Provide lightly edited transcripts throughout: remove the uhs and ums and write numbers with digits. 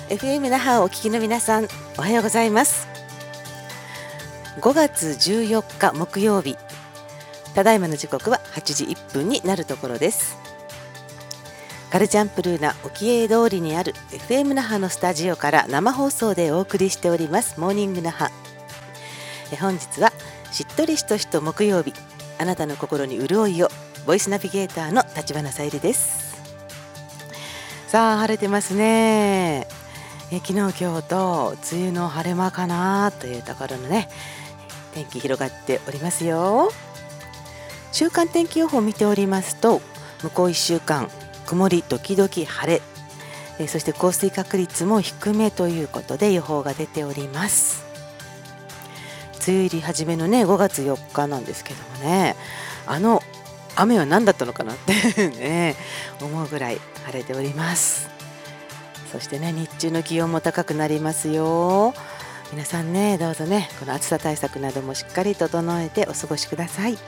FM 那覇をお聞きの皆さん、おはようございます。5月14日木曜日、ただいまの時刻は8時1分になるところです。カルチャンプルーナ沖永通りにある FM 那覇のスタジオから生放送でお送りしておりますモーニング那覇。本日はしっとりしとしと木曜日、あなたの心に潤いを、ボイスナビゲーターの立花さゆりです。さあ晴れてますね。昨日今日と梅雨の晴れ間かなというところのね、天気広がっておりますよ。週間天気予報を見ておりますと、向こう1週間曇り時々晴れ、そして降水確率も低めということで予報が出ております。梅雨入り始めのね5月4日なんですけどもね、雨は何だったのかなってね思うぐらい晴れております。そしてね、日中の気温も高くなりますよ。皆さんね、どうぞね、この暑さ対策などもしっかり整えてお過ごしください。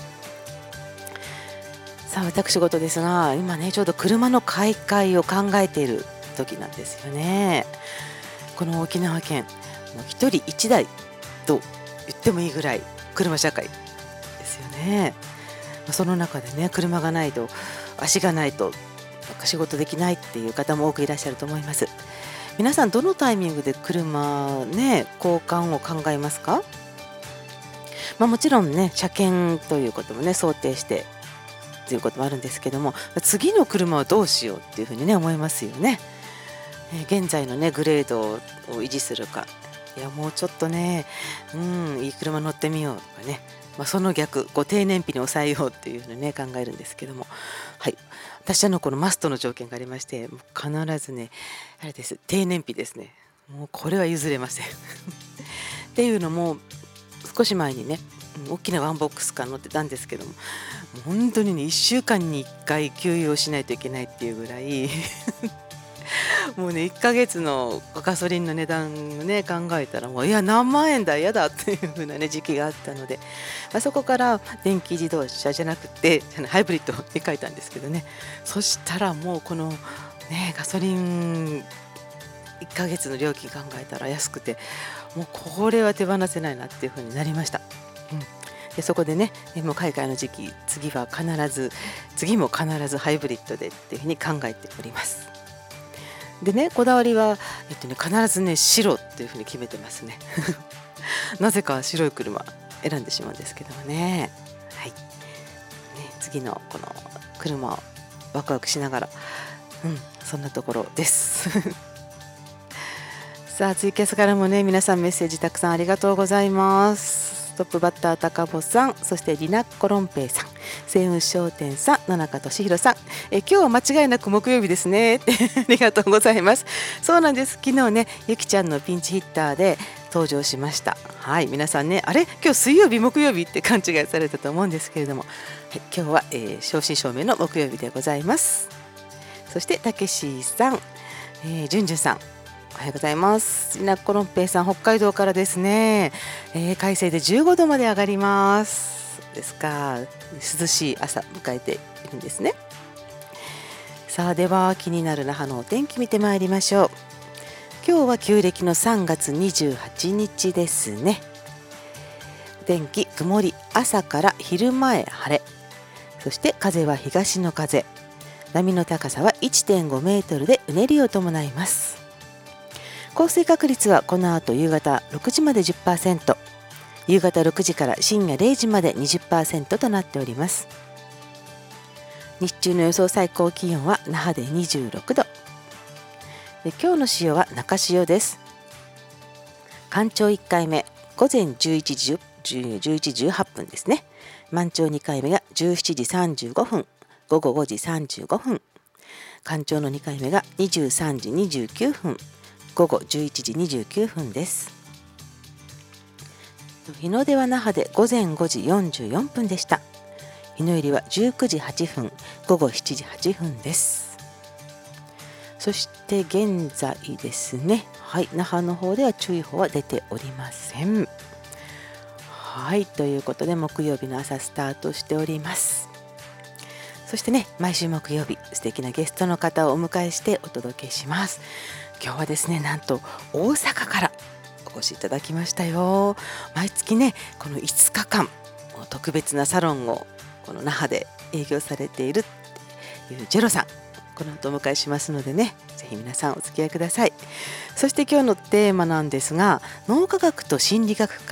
さあ、私事ですが、今ねちょうど車の買い替えを考えている時なんですよね。この沖縄県、もう一人一台と言ってもいいぐらい車社会ですよね。その中でね、車がないと、足がないと仕事できないっていう方も多くいらっしゃると思います。皆さんどのタイミングで車ね交換を考えますか？もちろんね、車検ということもね想定してということもあるんですけども、次の車はどうしようっていうふうにね思いますよね。現在のねグレードを維持するか、いやもうちょっとね、いい車乗ってみようとかね、その逆、低燃費に抑えようっていうふうにね考えるんですけども、はい、私このマストの条件がありまして、必ずねあれです、低燃費ですね。もうこれは譲れませんっていうのも、少し前にね大きなワンボックスカー乗ってたんですけども、本当にね1週間に1回給油をしないといけないっていうぐらいもうね1ヶ月のガソリンの値段をね考えたら、もういや何万円だ嫌だっていう風なね時期があったので、そこから電気自動車じゃなくてハイブリッドに変えたんですけどね。そしたらもうこのねガソリン1ヶ月の料金考えたら安くて、もうこれは手放せないなっていう風になりました。でそこでね、もう海外の時期、次も必ずハイブリッドでっていう風に考えております。でね、こだわりは、必ずね白っていう風に決めてますねなぜか白い車選んでしまうんですけどもね。はい、ね、次のこの車をワクワクしながら、そんなところですさあ、ツイキャスからもね皆さんメッセージたくさんありがとうございます。トップバッター高保さん、そしてリナコロンペイさん、西雲商店さん、野中俊弘さん、今日は間違いなく木曜日ですねってありがとうございます。そうなんです。昨日ねゆきちゃんのピンチヒッターで登場しました。はい、皆さんね、あれ今日水曜日木曜日って勘違いされたと思うんですけれども、今日は、正真正銘の木曜日でございます。そしてたけしさん、じゅんじゅんさん、おはようございます。リナコロンペイさん、北海道からですね、快晴で15度まで上がりますですか。涼しい朝迎えているんですね。さあ、では気になる那覇のお天気見てまいりましょう。今日は旧暦の3月28日ですね。天気曇り、朝から昼前晴れ、そして風は東の風、波の高さは 1.5 メートルでうねりを伴います。降水確率はこの後夕方6時まで 10%、 夕方6時から深夜0時まで 20% となっております。日中の予想最高気温は那覇で26度で、今日の潮は中潮です。干潮1回目午前11時18分ですね。満潮2回目が17時35分、午後5時35分、干潮の2回目が23時29分、午後11時29分です。日の出は那覇で午前5時44分でした。日の入りは19時8分、午後7時8分です。そして現在ですね、はい、那覇の方では注意報は出ておりません。はい、ということで木曜日の朝スタートしております。 そしてね、毎週木曜日素敵なゲストの方をお迎えしてお届けします。今日はですね、なんと大阪からお越しいただきましたよ。毎月ね、この5日間特別なサロンをこの那覇で営業されているっていうジェロさん、この後お迎えしますのでね、ぜひ皆さんお付き合いください。そして今日のテーマなんですが、脳科学と心理学から